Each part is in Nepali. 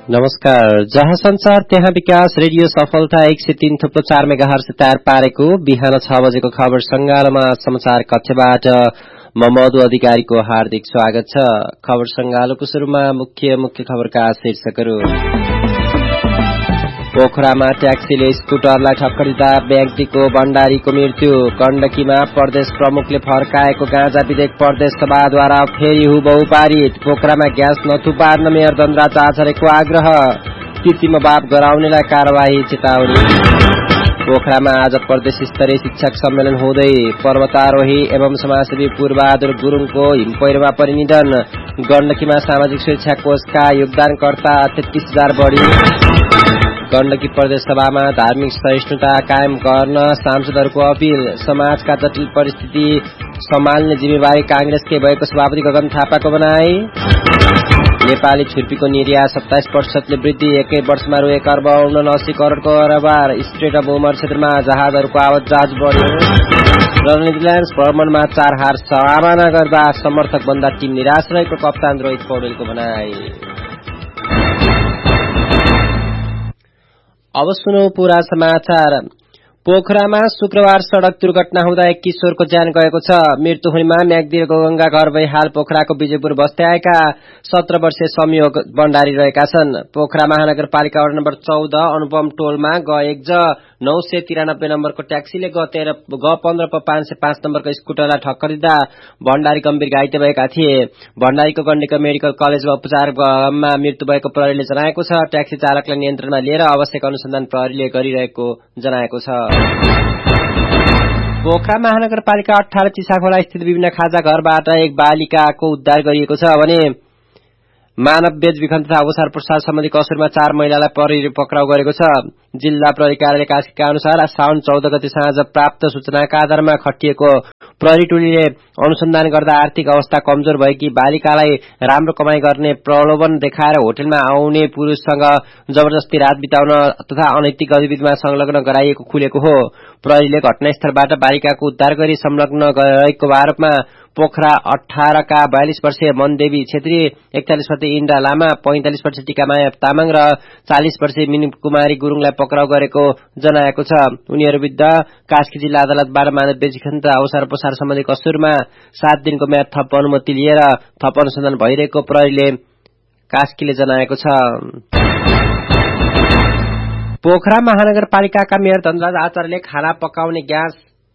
नमस्कार। जहाँ संचार त्यहाँ विकास रेडियो सफलता 103.4 मेगाहर्ज तयार पारेको बिहान 6 बजेको खबर संगालोमा समाचार कक्षबाट म मधु अधिकारीको हार्दिक स्वागत छ। खबर संगालोको सुरुमा मुख्य खबरका शीर्षकहरू। पोखरामा ट्याक्सीले स्कुटरलाई ठक्कर दिँदा व्यक्तिको भण्डारीको मृत्यु। गण्डकीमा प्रदेश प्रमुखले फर्काएको गाँजा विधेयक प्रदेश सभाद्वारा फेरि हुबहु पारित। पोखरामा ग्यास नथुपार्न मेयर धनराज आचार्यको आग्रह। कृत्रिम बाप गराउनेलाई कार्यवाही चेतावनी। पोखरामा आज प्रदेश स्तरीय शिक्षक सम्मेलन हुँदै। पर्वतारोही एवं समाजसेवी पूर्वबहादुर गुरुङको हिमपहिरोमा परिनिधन। गण्डकीमा सामाजिक सुरक्षा कोषका योगदानकर्ता 33,000 बढी। गण्डकी प्रदेश सभामा धार्मिक सहिष्णुता कायम गर्न सांसदहरूको अपील। समाजका जटिल परिस्थिति सम्हाल्ने जिम्मेवारी कांग्रेसकै भएको सभापति गगन थापाको भनाई। नेपाली छुर्पीको निर्यात 27% वृद्धि। एकै वर्षमा रु 1,80 करोडको कारोबार। स्ट्रेट अफ होमर क्षेत्रमा जहाजहरूको आवाजाही बढ्यो। र नेदरल्याण्ड्स भ्रमणमा 4 हार सामना गर्दा समर्थक भन्दा टिम निराश रहेको कप्तान रोहित पौडेलको भनाई। अब सुनौ पूरा समाचार। पोखरामा शुक्रबार सड़क दुर्घटना हुँदा एक किशोरको ज्यान गएको छ। मृत्यु हुनेमा म्याग्दीको गंगा घर भई हाल पोखराको विजयपुर बस्दै आएका 17 वर्षीय संयोग भण्डारी रहेका छन्। पोखरा महानगरपालिका वडा नम्बर 14 अनुपम टोलमा ग1 993 नम्बरको ट्याक्सीले ग15/505 नम्बरको स्कुटरलाई ठक्कर दिँदा भण्डारी गम्भीर घाइते भएका थिए। भण्डारीको गण्डकी मेडिकल कलेजमा उपचारमा मृत्यु भएको प्रहरीले जनाएको छ। ट्याक्सी चालकलाई नियन्त्रणमा लिएर आवश्यक अनुसन्धान प्रहरीले गरिरहेको जनाएको छ। पोखरा महानगरपालिका 18 चिसाखोला स्थित विभिन्न खाजा घरबाट एक बालिकाको उद्धार गरिएको छ भने मानव बेचबिखन तथा अवसर प्रसार सम्बन्धी कसुरमा 4 महिलालाई प्रहरीले पक्राउ गरेको छ। जिल्ला प्रहरी कार्यालय कास्कीका अनुसार साउन 14 गते साँझ प्राप्त सूचनाका आधारमा खटिएको प्रहरी टोलीले अनुसन्धान गर्दा आर्थिक अवस्था कमजोर भएकी बालिकालाई राम्रो कमाई गर्ने प्रलोभन देखाएर होटलमा आउने पुरुषसँग जबरजस्ती रात बिताउन तथा अनैतिक गतिविधिमा संलग्न गराइएको खुलेको हो। प्रहरीले घटनास्थलबाट बालिकाको उद्धार गरी संलग्न गरेको आरोपमा पोखरा 18 का 42 वर्षीय मनदेवी छेत्री, 41 वर्षीय इन्द्रा लामा, 45 वर्षीय टीकामाया तामाङ र 40 वर्षीय मिनु कुमारी गुरुङलाई पक्राउ गरेको जनाएको छ। उनीहरू विरुद्ध कास्की जिल्ला अदालतबाट मानव बेचबिखन तथा अवसर प्रसार सम्बन्धी कसुरमा 7 दिनको म्याद थप अनुमति लिएर थप अनुसन्धान भइरहेको प्रहरीले कास्कीले जनाएको छ। पोखरा महानगरपालिकाका मेयर धनराज आचार्यले खाना पकाउने ग्यास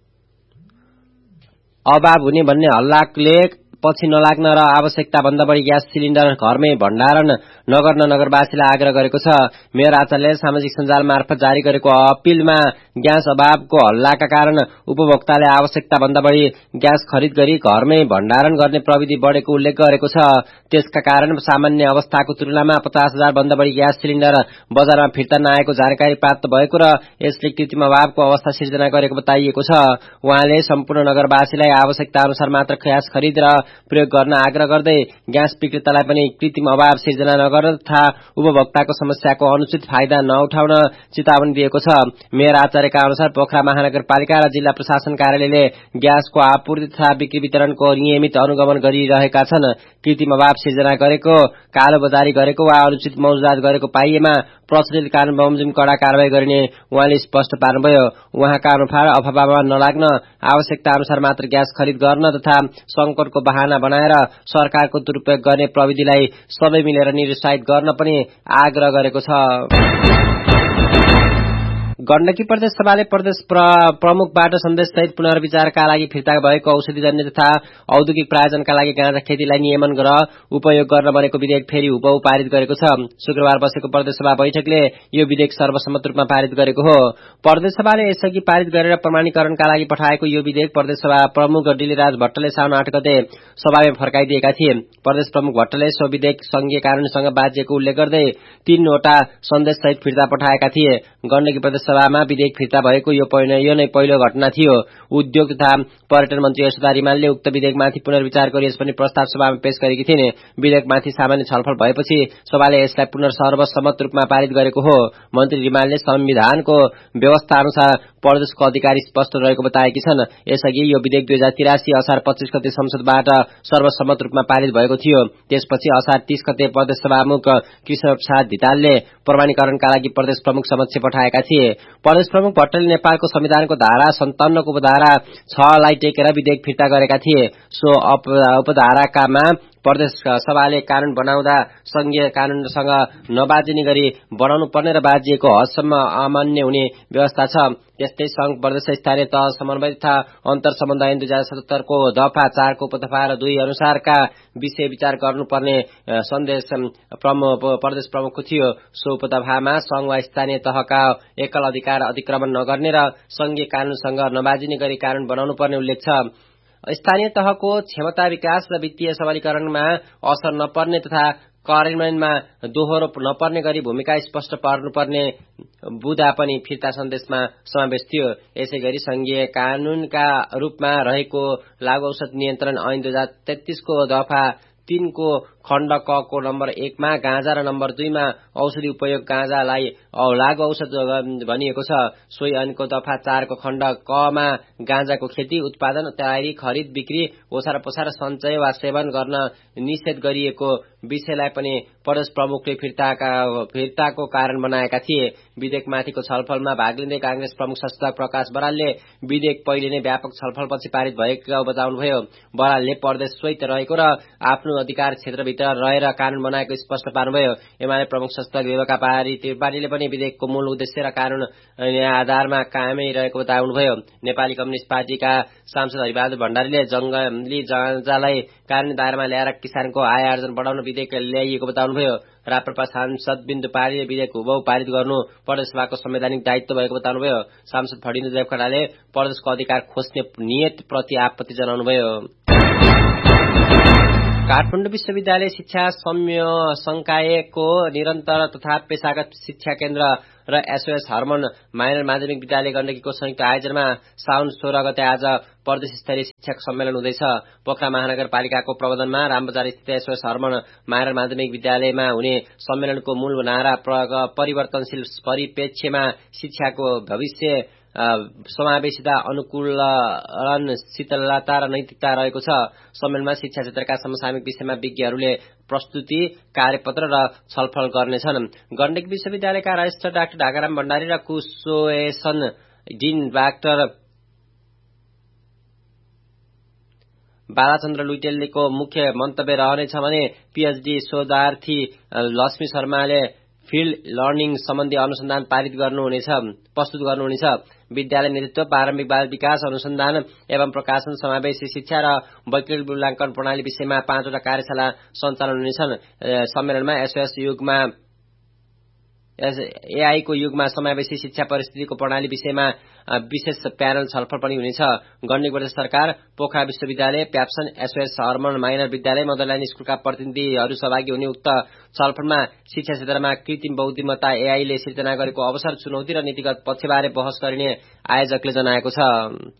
अभाव हुने भन्ने हल्लाले पछि नलाग्न र आवश्यकता भन्दा बढी ग्यास सिलिन्डर घरमै भण्डारण नगर्न नगरवासीलाई आग्रह गरेको छ। मेयर आचार्यले सामाजिक सञ्जाल मार्फत जारी गरेको अपीलमा ग्यास अभावको हल्लाका कारण उपभोक्ताले आवश्यकता भन्दा बढी ग्यास खरिद गरी घरमै भण्डारण गर्ने प्रविधि बढेको उल्लेख गरेको छ। त्यसका कारण सामान्य अवस्थाको तुलनामा 50,000 भन्दा बढी ग्यास सिलिन्डर बजारमा फिर्ता नआएको जानकारी प्राप्त भएको र यसले कृत्रिम अभावको अवस्था सिर्जना गरेको बताइएको छ। उहाँले सम्पूर्ण नगरवासीलाई आवश्यकता अनुसार मात्र ग्यास खरिद र प्रयोग गर्न आग्रह गर्दै ग्यास विक्रेतालाई पनि कृत्रिम अभाव सिर्जना नगर्न तथा उपभोक्ताको समस्याको अनुचित फाइदा नउठाउन चेतावनी दिएको छ। मेयर आचार्यका अनुसार पोखरा महानगरपालिका र जिल्ला प्रशासन कार्यालयले ग्यासको आपूर्ति तथा बिक्री वितरणको नियमित अनुगमन गरिरहेका छन्। कृत्रिम अभाव सिर्जना गरेको, कालो बजारी गरेको वा अनुचित मौजदात गरेको पाइएमा प्रचलित कानून बमोजिम कडा कारवाही गरिने उहाँले स्पष्ट पार्नुभयो। उहाँका अनुसार अफवाहमा नलाग्न, आवश्यकता अनुसार मात्र ग्यास खरिद गर्न तथा संकटको बहाना बनाएर सरकारको दुरुपयोग गर्ने प्रविधिलाई सबै मिलेर निरुत्साहित गर्न पनि आग्रह गरेको छ। गण्डकी प्रदेश सभाले प्रदेश प्रमुखबाट सन्देश सहित पुनर्विचारका लागि फिर्ता भएको औषधिजन्य तथा औद्योगिक प्रायोजनका लागि गाँजा खेतीलाई नियमन उपयोग गर्न बनेको विधेयक फेरि हुबहु पारित गरेको छ। शुक्रबार बसेको प्रदेश सभा बैठकले यो विधेयक सर्वसम्मत रूपमा पारित गरेको हो। प्रदेश सभाले यसअघि पारित गरेर प्रमाणीकरणका लागि पठाएको यो विधेयक प्रदेश सभा प्रमुख डिलीराज भट्टले साउन 8 गते सभामा फर्काइदिएका थिए। प्रदेश प्रमुख भट्टले सो विधेयक संघीय कानूनसँग बाँधिएको उल्लेख गर्दै 3 वटा सन्देश सहित फिर्ता पठाएका थिए। गण्डकी प्रदेश सभामा विधेयक फिर्ता भएको यो नै पहिलो घटना थियो। उद्योग तथा पर्यटन मन्त्री यशोदा रिमालले उक्त विधेयकमाथि पुनर्विचार गरियोस् पनि प्रस्ताव सभामा पेश गरेकी थिइन्। विधेयकमाथि सामान्य छलफल भएपछि सभाले यसलाई सर्वसम्मत रूपमा पारित गरेको हो। मन्त्री रिमालले संविधानको व्यवस्था अनुसार प्रदेशको अधिकार स्पष्ट रहेको बताएकी छन्। यसअघि यो विधेयक 2083 असार 25 गते संसदबाट सर्वसम्मत रूपमा पारित भएको थियो। त्यसपछि असार 30 गते प्रदेश सभामुख कृष्ण प्रसाद धितालले प्रमाणीकरणका लागि प्रदेश प्रमुख समक्ष पठाएका थिए। प्रदेश प्रमुख भट्टले नेपालको संविधानको धारा 57 को उपधारा 6 लाई टेकेर विधेयक फिर्ता गरेका थिए। सो उपधाराकामा प्रदेश सभाले कानून बनाउँदा संघीय कानूनसँग नबाजिने गरी बनाउनु पर्ने र बाजिएको हदसम्म अमान्य हुने व्यवस्था छ। त्यस्तै संघ प्रदेश स्थानीय तह समन्वय तथा अन्तर सम्बन्ध ऐन 2077 को दफा 4 को उपदफा र 2 अनुसारका विषय विचार गर्नुपर्ने सन्देश प्रदेश प्रमुखको थियो। सो उपदफामा संघ वा स्थानीय तहका एकल अधिकार अतिक्रमण नगर्ने र संघीय कानूनसँग नबाजिने गरी कानून बनाउनु पर्ने उल्लेख छ। स्थानीय तहको क्षमता विकास र वित्तीय सबलीकरणमा असर नपर्ने तथा कार्यान्वयनमा दोहोरो नपर्ने गरी भूमिका स्पष्ट पार्नुपर्ने बुदा पनि फिर्ता सन्देशमा समावेश थियो। यसैगरी संघीय कानूनका रूपमा रहेको लागू औषध नियन्त्रण ऐन 2033 को दफा 3 को खण्ड क को नम्बर 1 मा गाँजा र नम्बर 2 मा औषधि उपयोग गाँजालाई लागू औषध भनिएको छ। सोही ऐनको दफा 4 को खण्ड क मा गाँजाको खेती, उत्पादन, तयारी, खरिद, बिक्री, ओसार पसार, सञ्चय वा सेवन गर्न निषेध गरिएको विषयलाई पनि प्रदेश प्रमुखले फिर्ताको कारण बनाएका थिए। विधेयकमाथिको छलफलमा भाग लिँदै कांग्रेस प्रमुख संस्थापक प्रकाश बरालले विधेयक पहिले नै व्यापक छलफलपछि पारित भएको बताउनुभयो। बरालले प्रदेश स्वैत रहेको र आफ्नो अधिकार क्षेत्रभित्र रहेर कानून बनाएको स्पष्ट पार्नुभयो। एमाले प्रमुख संस्थापक देवका त्रिपाठीले पनि विधेयकको मूल उद्देश्य र कानून आधारमा कायमै रहेको बताउनुभयो। नेपाली कम्युनिस्ट पार्टीका सांसद हरिबहादुर भण्डारीले जंगली गाँजालाई कानूनी दायरामा ल्याएर किसानको आय आर्जन बढाउन विधेयक ल्याइएको बताउनुभयो। राप्रपा सांसद बिन्दु पारीले विधेयक हुबहु पारित गर्नु प्रदेशसभाको संवैधानिक दायित्व भएको बताउनुभयो। सांसद फणिन्द्र देवकोटाले प्रदेशको अधिकार खोज्ने नियत प्रति आपत्ति जनाउनुभयो। काठमाडौँ विश्वविद्यालय शिक्षा संकायको निरन्तर तथा पेशागत शिक्षा केन्द्र र एसओएस हर्मन माइनर माध्यमिक विद्यालय गण्डकीको संयुक्त आयोजनामा साउन 16 गते आज प्रदेश स्तरीय शिक्षक सम्मेलन हुँदैछ। पोखरा महानगरपालिकाको प्रबन्धनमा रामबजार स्थित एसओएस हर्मन माइनर माध्यमिक विद्यालयमा हुने सम्मेलनको मूल नारा परिवर्तनशील परिप्रेक्ष्यमा शिक्षाको भविष्य समावेशिता, अनुकूलनशीलता र नैतिकता रहेको छ। सम्मेलनमा शिक्षा क्षेत्रका समसामयिक विषयमा विज्ञहरूले प्रस्तुति, कार्यपत्र र छलफल गर्नेछन्। गण्डकी विश्वविद्यालयका रजिस्ट्रार डाक्टर ढाकाराम भण्डारी र कुसोएसन डिन डाक्टर बालाचन्द्र लुइटेलको मुख्य मन्तव्य रहनेछ भने पीएचडी शोधार्थी लक्ष्मी शर्माले फिल्ड लर्निङ सम्बन्धी अनुसन्धान प्रस्तुत गर्नुहुनेछ। विद्यालय नेतृत्व, प्रारम्भिक बाल विकास, अनुसन्धान एवं प्रकाशन, समावेशी शिक्षा र वैकल्पिक मूल्याङ्कन प्रणाली विषयमा 5 वटा कार्यशाला सञ्चालन हुनेछन्। सम्मेलनमा एआई को युगमा समावेशी शिक्षा परिस्थितिको प्रणाली विषयमा विशेष प्यानल छलफल पनि हुनेछ। गण्डकी प्रदेश सरकार, पोखरा विश्वविद्यालय, प्याप्सन, एसओएस हर्मन माइनर विद्यालय, मदरल्यान्ड स्कूलका प्रतिनिधिहरू सहभागी हुने उक्त छलफलमा शिक्षा क्षेत्रमा कृत्रिम बुद्धिमत्ता एआईले सिर्जना गरेको अवसर, चुनौती र नीतिगत पक्षबारे बहस गरिने आयोजकले जनाएको छ।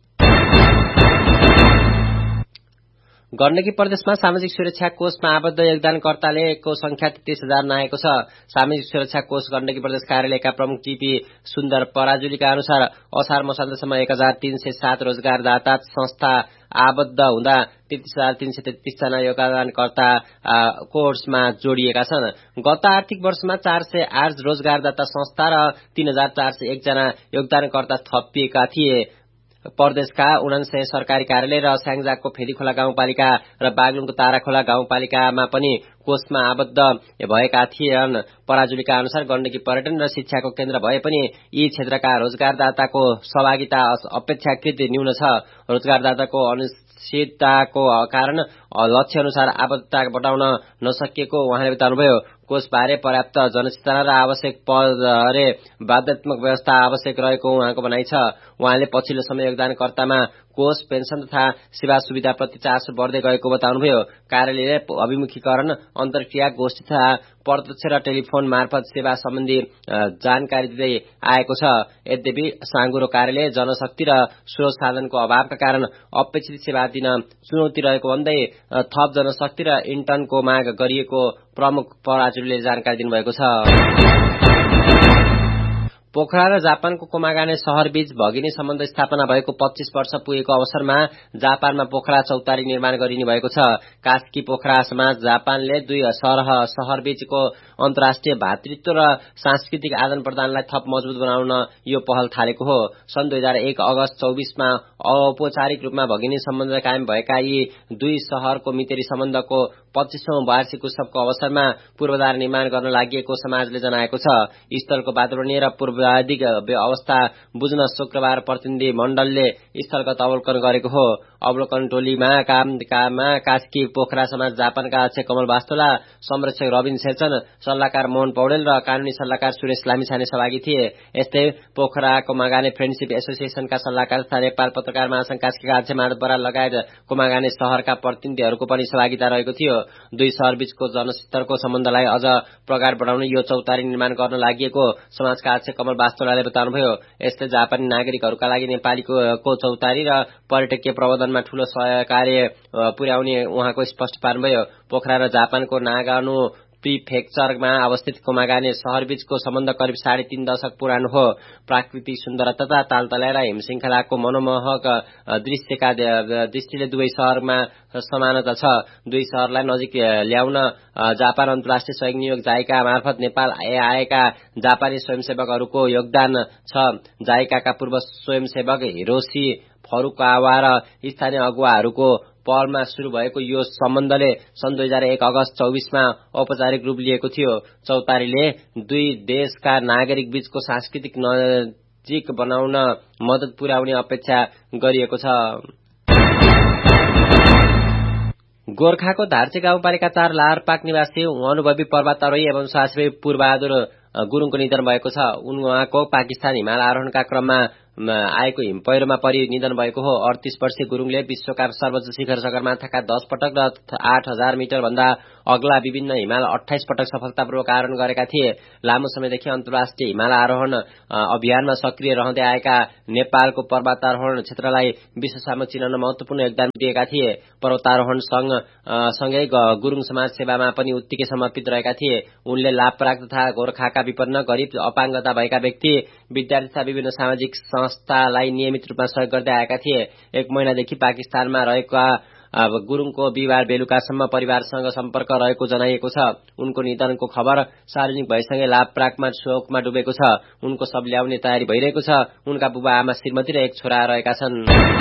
गण्डकी प्रदेशमा सामाजिक सुरक्षा कोषमा आबद्ध योगदानकर्ताले को संख्या 33,000 नआएको छ। सामाजिक सुरक्षा कोष गण्डकी प्रदेश कार्यालयका प्रमुख टीपी सुन्दर पराजुलीका अनुसार असार मसान्तसम्म 1307 रोजगारदाता संस्था आबद्ध हुँदा 33,333 जना योगदानकर्ता कोर्समा जोडिएका छन्। गत आर्थिक वर्षमा 408 रोजगारदाता संस्था र 3,401 जना योगदानकर्ता थपिएका थिए। प्रदेशका 49 सरकारी कार्यालय र स्याङ्जाको फेदीखोला गाउँपालिका र बागलुङको ताराखोला गाउँपालिकामा पनि कोषमा आबद्ध भएका थिएन। पराजुलीका अनुसार गण्डकी पर्यटन र शिक्षाको केन्द्र भए पनि यी क्षेत्रका रोजगारदाताको सहभागिता अपेक्षाकृत न्यून छ। रोजगारदाताको अनिश्चितताको कारण लक्ष्य अनुसार आबद्धता बढाउन नसकिएको उहाँले बताउनुभयो। कोषबारे पर्याप्त जनचेतना र आवश्यक पदहरे बाध्यात्मक व्यवस्था आवश्यक रहेको उहाँको भनाइ छ। उहाँले पछिल्लो समय योगदानकर्तामा कोष, पेन्सन तथा सेवा सुविधाप्रति चासो बढ्दै गएको बताउनुभयो। कार्यालयले अभिमुखीकरण, अन्तर्क्रिया, गोष्ठी तथा प्रत्यक्ष र टेलिफोन मार्फत सेवा सम्बन्धी जानकारी दिँदै आएको छ। यद्यपि साँगुरो कार्यालय जनशक्ति र स्रोत साधनको अभावका कारण अपेक्षित सेवा दिन चुनौती रहेको भन्दै थप जनशक्ति र इन्टर्नको माग गरिएको प्रमुख पराजुलीले जानकारी दिनुभएको छ। पोखरा र जापानको कोमागाने शहरबीच भगिनी सम्बन्ध स्थापना भएको 25 वर्ष पुगेको अवसरमा जापानमा पोखरा चौतारी निर्माण गरिने भएको छ। कास्की पोखरा समाज जापानले दुई शहरबीचको अन्तर्राष्ट्रिय भातृत्व र सांस्कृतिक आदान प्रदानलाई थप मजबुत बनाउन यो पहल थालेको हो। सन् 2001 अगस्त 24 मा औपचारिक रूपमा भगिनी सम्बन्ध कायम भएका यी दुई शहरको मितेरी सम्बन्धको 25औं वार्षिक उत्सवको अवसरमा पूर्वाधार निर्माण गर्न लागि समाजले जनाएको छ। स्थलको वातावरणीय र पूर्वाधिक अवस्था बुझ्न शुक्रबार प्रतिनिधि मण्डलले स्थलगत अवलोकन गरेको हो। अवलोकन टोलीमा कास्की पोखरा समाज जापानका अध्यक्ष कमल वास्तोला, संरक्षक रबिन शेरचन, सल्लाहकार मोहन पौडेल र कानूनी सल्लाहकार सुरेश लामिछाने सहभागी थिए। यस्तै पोखरा कोमागाने फ्रेन्डशिप एसोसिएसनका सल्लाहकार तथा नेपाल पत्रकार महासंघ कास्कीका अध्यक्ष माधव बराल लगायत कोमागाने शहरका प्रतिनिधिहरूको पनि सहभागिता रहेको थियो। दुई शहरबीचको जनस्तरको सम्बन्धलाई अझ प्रगाढ बनाउन यो चौतारी निर्माण गर्न लागि समाजका अध्यक्ष कमल वास्तोलाले बताउनुभयो। यसले जापानी नागरिकहरूका लागि नेपालीको चौतारी र पर्यटकीय प्रबन्धनमा ठूलो कार्य पुर्याउने उहाँको स्पष्ट पार्नुभयो। पोखरा र जापानको नागानो प्रिफेक्चरमा अवस्थित कोमागाने शहरबीचको सम्बन्ध करिब 3.5 दशक पुरानो हो। प्राकृतिक सुन्दरता तथा तालतलाइ र हिमश्रृङ्खलाको मनोमोहक दृश्यका दृष्टिले दुवै शहरमा समानता छ। दुई शहरलाई नजिक ल्याउन जापान अन्तर्राष्ट्रिय सहयोग नियोग जाइका मार्फत नेपाल आएका जापानी स्वयंसेवकहरूको योगदान छ। जाइकाका पूर्व स्वयंसेवक हिरोशी फरुकावा र स्थानीय अगुवाहरूको पहलमा शुरू भएको यो सम्बन्धले सन् 2001 अगस्त 24 मा औपचारिक रूप लिएको थियो। चौतारीले दुई देशका नागरिक बीचको सांस्कृतिक नजिक बनाउन मद्दत पुर्याउने अपेक्षा गरिएको छ। गोर्खाको धार्चे गाउँपालिका 4 लाहरपाक निवासी अनुभवी पर्वतारोही एवं स्वास्थ्यसेवी पूर्वबहादुर गुरुङको निधन भएको छ। उहाँको पाकिस्तान हिमाल आरोहणका क्रममा आएको हिम पहिरोमा परि निधन भएको हो। 38 वर्षीय गुरुङले विश्वका सर्वोच्च शिखर सगरमाथाका 10 पटक र 8000 मिटर भन्दा अग्ला विभिन्न हिमाल 28 पटक सफलतापूर्वक आरोहण गरेका थिए। लामो समयदेखि अन्तर्राष्ट्रिय हिमाल आरोहण अभियानमा सक्रिय रहँदै आएका नेपालको पर्वतारोहण क्षेत्रलाई विश्वसामु चिनाउन महत्वपूर्ण योगदान दिएका थिए। पर्वतारोहण सँगै गुरुङ समाज सेवामा पनि उत्तिकै समर्पित रहेका थिए। उनले लाभप्राप्त तथा गोर्खाका विपन्न, गरिब, अपाङ्गता भएका व्यक्ति, विद्यार्थी तथा विभिन्न सामाजिक संस्थालाई नियमित रूपमा सहयोग गर्दै आएका थिए। 1 महिनादेखि पाकिस्तानमा रहेका गुरुङको बिहिबार बेलुकासम्म परिवारसँग सम्पर्क रहेको जनाइएको छ। उनको निधनको खबर सार्वजनिक भएसँगै लाभप्राकमा शोकमा डुबेको छ। उनको शव ल्याउने तयारी भइरहेको छ। उनका बुबा आमा श्रीमती र 1 छोरा रहेका छन्।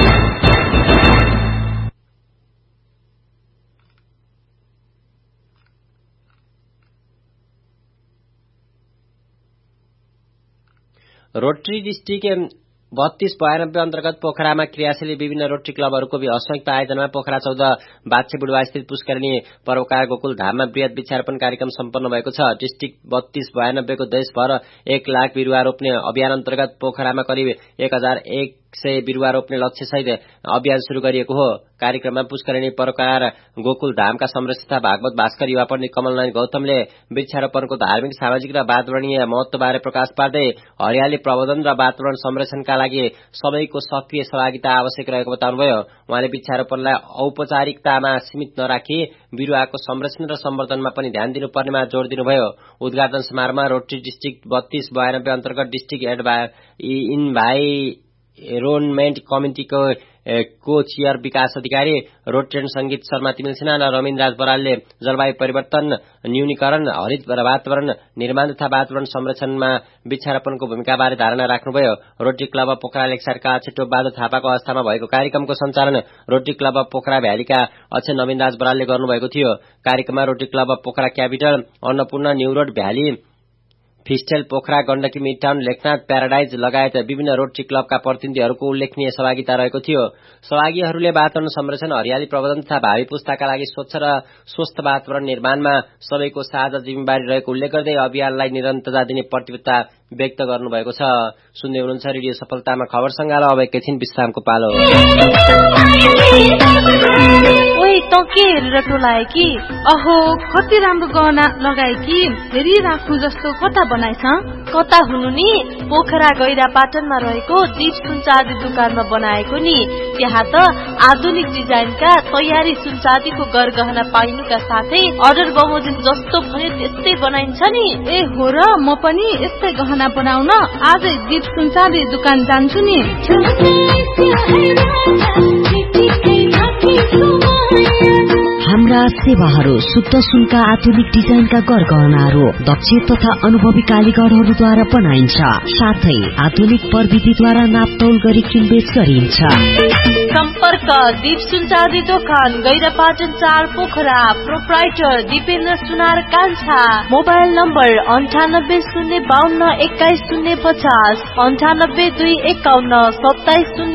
रोटरी डिस्ट्रिक्ट 3292 अन्तर्गत पोखरामा क्रियाशील विभिन्न रोटरी क्लबहरूको संयुक्त आयोजनामा पोखरा 14 बाछे बुढवा स्थित पुष्करिणी परोपकार गोकुल धाममा वृहत वृक्षारोपण कार्यक्रम सम्पन्न भएको छ। डिस्ट्रिक्ट 3292 को देशभर 1 लाख बिरुवा रोप्ने अभियान अन्तर्गत पोखरामा करिब 1100 बिरुवा रोप्ने लक्ष्यसहित अभियान शुरू गरिएको हो। कार्यक्रममा पुष्करिणी परोपकार गोकुल धामका संरक्षक भागवत भास्कर, युवा पण्डित कमलनारायण गौतमले वृक्षारोपणको धार्मिक, सामाजिक र वातावरणीय महत्वबारे प्रकाश पार्दै हरियाली प्रबन्धन र वातावरण संरक्षणका लागि सबैको सक्रिय सहभागिता आवश्यक रहेको बताउनुभयो। उहाँले वृक्षारोपणलाई औपचारिकतामा सीमित नराखी बिरुवाको संरक्षण र सम्वर्धनमा पनि ध्यान दिनुपर्नेमा जोड़ दिनुभयो। उद्घाटन समारोहमा रोटरी डिस्ट्रिक्ट 3292 अन्तर्गत डिस्ट्रिक्ट इन्भाइरोनमेन्ट कमिटीको को-चेयर विकास अधिकारी, रोटेरियन संगीत शर्मा तिमिल सिन्हा र रमिन राज बरालले जलवायु परिवर्तन न्यूनीकरण, हरित वातावरण निर्माण तथा वातावरण संरक्षणमा वृक्षारोपणको भूमिकाबारे धारणा राख्नुभयो। रोटरी क्लब अफ पोखरा लेक्सारका अध्यक्ष टोपबहादुर थापाको अवस्थामा भएको कार्यक्रमको सञ्चालन रोटरी क्लब अफ पोखरा भ्यालीका अध्यक्ष नवीन राज बरालले गर्नुभएको थियो। कार्यक्रममा rotary club of Pokhara capital, Annapurna, new road, valley फिस्टेल, Pokhara, Gandaki, midtown, Lekhnath, paradise लगायत विभिन्न रोटरी क्लबका प्रतिनिधिहरूको उल्लेखनीय सहभागिता रहेको थियो। सहभागीहरूले वातावरण संरक्षण, हरियाली प्रबन्धन तथा भावी पुस्ताका लागि स्वच्छ र स्वस्थ वातावरण निर्माणमा सबैको साझा जिम्मेवारी रहेको उल्लेख गर्दै अभियानलाई निरन्तरता दिने प्रतिबद्धता व्यक्त गर्नुभएको छ। सुन्दै हुनुहुन्छ रेडियो सफलतामा खबर संगालो। अब एकैछिन विश्रामको पालो। ओइ त के हेरेर टोलाए कि? अहो कति राम्रो गहना लगाए कि, हेरिराख्नु जस्तो कता बनाएछ? कता हुनु नि, पोखरा गैरा पाटनमा रहेको दीप सुनचाँदी दुकानमा बनाएको नि। त्यहाँ त आधुनिक डिजाइनका तयारी सुनचाँदीको गरगहना पाइनुका साथै अर्डर बमोजिम जस्तो भन्यो त्यस्तै बनाइन्छ नि। ए हो र, म पनि यस्तै गहना बनाउन आजै दीप सुनचाँदी दुकान जान्छु नि। हाम्रा सेवाहरू शुद्ध सुनका आधुनिक डिजाइनका गरगहनाहरू दक्ष तथा अनुभवी कालीगरहरूद्वारा बनाइन्छ। साथै आधुनिक प्रविधिद्वारा नापतौल गरी किनबेच गरिन्छ। सम्पर्क दीप सुनचाँदी दोकान, गैरापाटन 4 पोखरा। प्रोप्राइटर दिपेन्द्र सुनार कान्छा। Mobile number 980252 21050, 982551 27